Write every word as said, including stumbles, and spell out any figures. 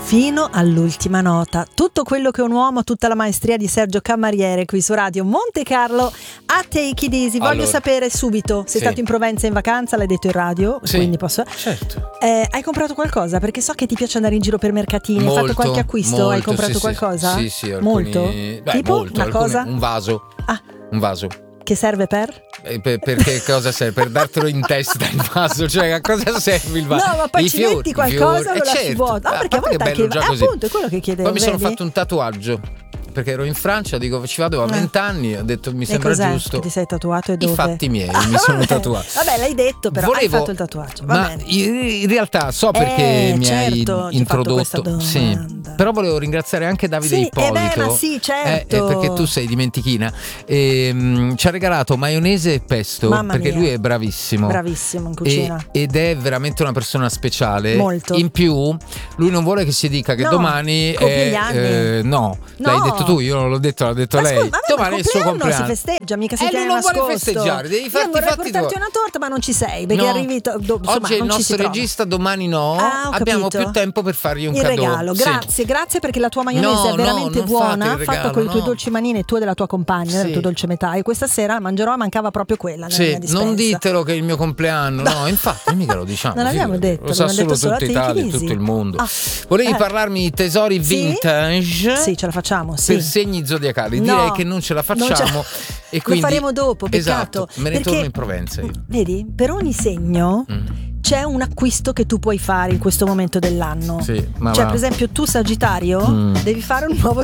fino all'ultima nota. Tutto quello che un uomo, tutta la maestria di Sergio Camariere qui su Radio Monte Carlo a Take It Easy. Voglio allora, sapere subito, sei sì. stato in Provenza in vacanza, l'hai detto in radio, sì, quindi posso... Certo. Eh, hai comprato qualcosa? Perché so che ti piace andare in giro per mercatini, molto, hai fatto qualche acquisto? molto, hai comprato sì, qualcosa? Sì, sì, alcuni... molto? Beh, tipo molto, una alcuni... cosa? Un vaso. Ah. Un vaso. Che serve per? Eh, per, perché cosa serve? Per dartelo in testa il vaso, cioè a cosa serve il vaso? No, ma poi I ci fiori, metti qualcosa o eh, lo lasci certo. vuoto? Ah, perché a volte anche già così. appunto è quello che chiedevo. Poi mi sono vedi? fatto un tatuaggio perché ero in Francia, dico ci vado a vent'anni, ho detto mi e sembra cos'è giusto. che ti sei tatuato e dove? I fatti miei Ah, mi sono vabbè. tatuato. Vabbè, l'hai detto, però Volevo, hai fatto il tatuaggio. Va ma bene. in realtà so perché Eh, mi certo, hai ti ho fatto introdotto. questa Sì, domanda. però volevo ringraziare anche Davide Sì, Ippolito. eh beh, ma sì, certo. Eh, eh, perché tu sei dimentichina. E, mh, ci ha regalato maionese e pesto. Mamma perché mia. lui è bravissimo. Bravissimo in cucina. E, ed è veramente una persona speciale. Molto. In più, lui non vuole che si dica che No, domani compie è, gli anni. eh, no, No. l'hai detto tu, io non l'ho detto, l'ha detto Ma lei. scusa, vabbè, domani ma è il suo compleanno compleanno. si festeggia, mica si Eh, tiene lui non vuole nascosto. festeggiare, devi farti Io vorrei i fatti portarti tuoi. una torta, ma non ci sei, perché No. arrivi to- do- insomma, Oggi è il non ci si nostro trova. regista, domani no. Ah, ho Abbiamo capito. più tempo per fargli un il cadeau. regalo, Sì. grazie, grazie perché la tua maionese No, è veramente no, non buona, fate il regalo, fatta con i tuoi no. dolci manini e tu e della tua compagna, Sì. del tuo dolce metà. E questa sera la mangerò, mancava proprio quella nella Sì, mia dispensa. non ditelo che è il mio compleanno, no, infatti mica lo diciamo. Non l'abbiamo figurati. detto, lo sa l'abbiamo solo detto tutta solo a Italia, Take It tutto Easy. il mondo. Ah, Volevi eh. parlarmi di tesori Sì? vintage? Sì, ce la facciamo, sì. Per segni zodiacali, No, direi che non ce la non ce- facciamo e quindi lo faremo dopo, peccato. Esatto, me ne perché, torno in Provenza io. Vedi, per ogni segno Mm. c'è un acquisto che tu puoi fare in questo momento dell'anno. Sì, ma Cioè, va. per esempio, tu Sagittario Mm. devi fare un nuovo